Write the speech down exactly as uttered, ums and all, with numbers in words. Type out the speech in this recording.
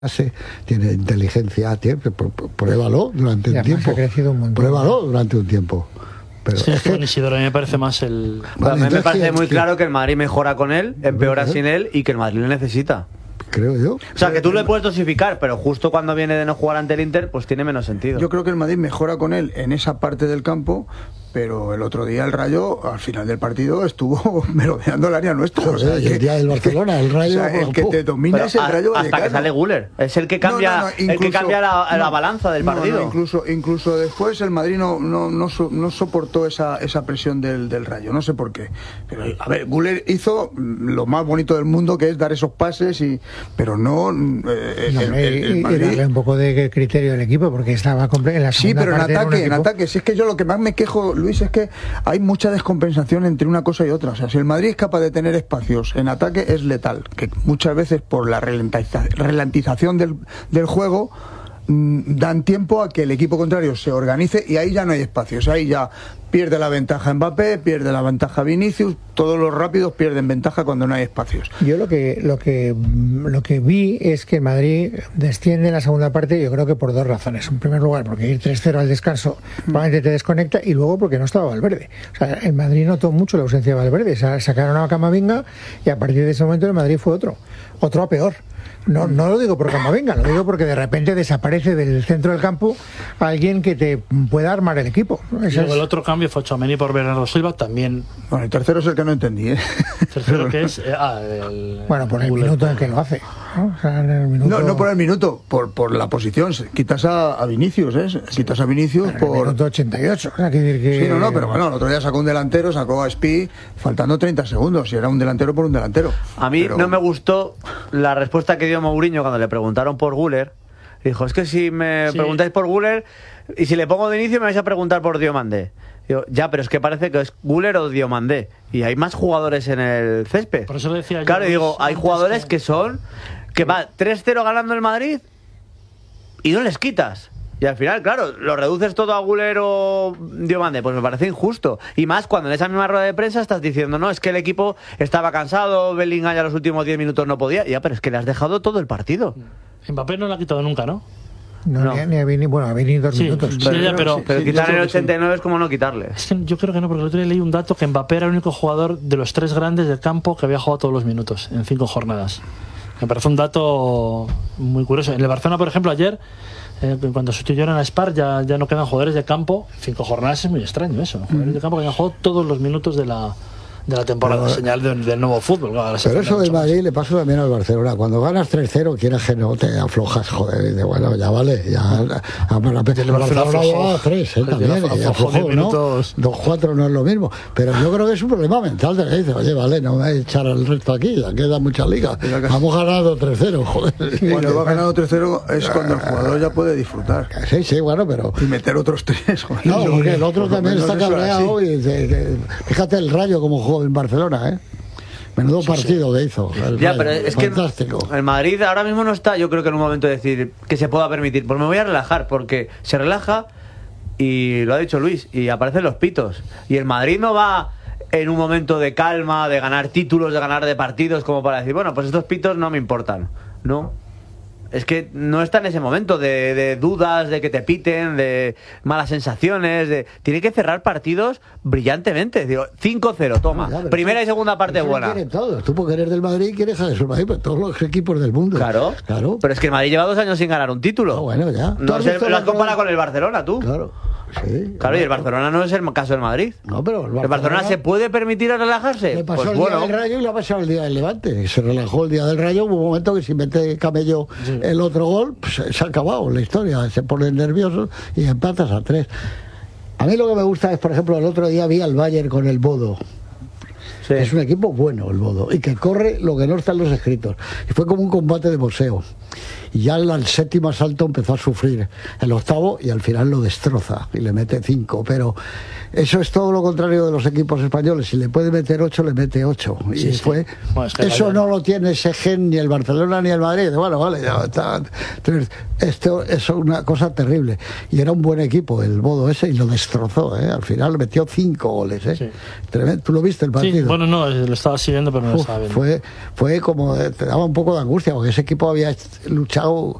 tiene inteligencia, tiene, pruébalo durante un tiempo. Un pruébalo durante un tiempo. Pero sí, es que con Isidoro a mí me parece más el... Bueno, a mí me parece muy claro que el Madrid mejora con él, empeora sin él y que el Madrid lo necesita. Creo yo. O sea, que tú le puedes dosificar, pero justo cuando viene de no jugar ante el Inter, pues tiene menos sentido. Yo creo que el Madrid mejora con él en esa parte del campo, pero el otro día el Rayo, al final del partido, estuvo merodeando el área nuestra. Joder, o sea, y el día del Barcelona, el Rayo... O sea, el que te domina pero es el Rayo hasta Vallecano. Que sale Güler. Es el que cambia, no, no, no, incluso, el que cambia la, la no, balanza del partido. No, no, incluso, incluso después el Madrid no, no, no, no soportó esa, esa presión del, del Rayo. No sé por qué. Pero, a ver, Güler hizo lo más bonito del mundo, que es dar esos pases, y pero no... Eh, no, el, el, el Madrid... Y darle un poco de criterio al equipo, porque estaba en la segunda sí, pero en ataque, equipo... en ataque. Si es que yo lo que más me quejo, Luis, es que hay mucha descompensación entre una cosa y otra. O sea, si el Madrid es capaz de tener espacios en ataque, es letal. Que muchas veces por la ralentiza, ralentización del, del juego mmm, dan tiempo a que el equipo contrario se organice y ahí ya no hay espacios. Ahí ya pierde la ventaja Mbappé, pierde la ventaja Vinicius, todos los rápidos pierden ventaja cuando no hay espacios. Yo lo que lo que lo que vi es que el Madrid desciende en la segunda parte, yo creo que por dos razones. En primer lugar, porque ir tres cero al descanso probablemente te desconecta, y luego porque no estaba Valverde. O sea, el Madrid notó mucho la ausencia de Valverde. Sacaron a Camavinga y a partir de ese momento el Madrid fue otro, otro a peor. No, no lo digo por Camavinga, lo digo porque de repente desaparece del centro del campo alguien que te pueda armar el equipo. Y luego el otro cambio fue Tchouaméni por Bernardo Silva, también. Bueno, el tercero es el que no entendí, ¿eh? El tercero que es... Eh, ah, el, bueno, por el, el minuto en que lo hace. ¿no? O sea, en el minuto... no, no por el minuto, por, por la posición. Quitas a, a Vinicius, ¿eh? Quitas a Vinicius por... el minuto ochenta y ocho. O sea, que decir que... Sí, no, no, pero bueno, el otro día sacó un delantero, sacó a Spi, faltando treinta segundos, y era un delantero por un delantero. A mí pero... no me gustó la respuesta que dio Mourinho cuando le preguntaron por Güler. Dijo, es que si me sí. preguntáis por Güler y si le pongo de inicio me vais a preguntar por Diomandé. Digo, ya, pero es que parece que es Güler o Diomandé y hay más jugadores en el césped. Por eso lo decía yo. Claro, digo, hay jugadores que... que son que va tres cero ganando el Madrid y no les quitas. Y al final, claro, lo reduces todo a Güler o Diomandé, pues me parece injusto. Y más cuando en esa misma rueda de prensa estás diciendo, no, es que el equipo estaba cansado, Bellingham ya los últimos diez minutos no podía. Ya, pero es que le has dejado todo el partido. Mbappé no lo ha quitado nunca, ¿no? No, no. Ni, ni a Vini, bueno, a Vini dos sí, minutos. Sí, pero, ya, pero, sí, pero sí, quitar en el ochenta y nueve sí. Es como no quitarle. Es que yo creo que no, porque el otro día leí un dato que Mbappé era el único jugador de los tres grandes del campo que había jugado todos los minutos, en cinco jornadas. Me parece un dato muy curioso. En el Barcelona, por ejemplo, ayer... Eh, cuando sustituyeron a Spar ya, ya no quedan jugadores de campo. Cinco jornadas es muy extraño eso. Jugadores mm. de campo que han jugado todos los minutos de la, de la temporada. Pero, señal de, del nuevo fútbol. Claro, pero eso del Madrid le pasa también al Barcelona. Cuando ganas tres cero, quieres que no te aflojas, joder. De, bueno, ya vale. Ya, a, a, a, el Barcelona lleva tres, eh, también. Aflojó, y aflojó, ¿no? dos cuatro no es lo mismo. Pero yo creo que es un problema mental de que dice, oye, vale, no me voy a echar al resto aquí, ya queda muchas ligas. Hemos ganado tres cero, joder. Cuando va ganando tres cero es cuando el jugador ya puede disfrutar. Sí, sí, bueno, pero... Y meter otros tres, joder. No, porque el otro también está cabreado y de, de, fíjate el Rayo como jugó en Barcelona, ¿eh? Menudo partido sí, sí. que hizo. Ya, Rayo. pero es Fantástico. Que el Madrid ahora mismo no está, yo creo que en un momento de decir que se pueda permitir. Pues me voy a relajar, porque se relaja y lo ha dicho Luis, y aparecen los pitos. Y el Madrid no va en un momento de calma, de ganar títulos, de ganar de partidos, como para decir, bueno, pues estos pitos no me importan. No. Es que no está en ese momento de, de dudas, de que te piten, de malas sensaciones. De... Tiene que cerrar partidos brillantemente. Digo, cinco cero, toma. No, ya, primera y segunda parte buena. Todos. Tú porque eres del Madrid quieres a eso, Madrid, todos los equipos del mundo. Claro, claro. Pero es que el Madrid lleva dos años sin ganar un título. No, bueno, ya. No se, lo has comparado con el Barcelona, tú. Claro. Sí, claro, y el Barcelona no es el caso del Madrid. No, pero el Barcelona, ¿El Barcelona se puede permitir relajarse? Le pasó pues el bueno. día del Rayo y le ha pasado el día del Levante. Se relajó el día del Rayo. Hubo un momento que si mete Camello sí. el otro gol, pues se ha acabado la historia. Se ponen nerviosos y empatas a tres. A mí lo que me gusta es, por ejemplo, el otro día vi al Bayern con el Bodo. Sí. Es un equipo bueno el Bodo y que corre lo que no está en los escritos. Y fue como un combate de boxeo. Y ya al séptimo asalto empezó a sufrir el octavo y al final lo destroza y le mete cinco. Pero eso es todo lo contrario de los equipos españoles. Si le puede meter ocho, le mete ocho. Y sí, fue sí. Bueno, es que eso vaya... no lo tiene ese gen ni el Barcelona ni el Madrid. Bueno, vale, ya está. Esto es una cosa terrible. Y era un buen equipo el Bodo ese y lo destrozó. ¿eh? Al final metió cinco goles. ¿eh? Sí. Tremendo. ¿Tú lo viste el partido? Sí, bueno, no, lo estaba siguiendo, pero no lo Uf, estaba viendo. Fue, fue como, te daba un poco de angustia porque ese equipo había luchado fichado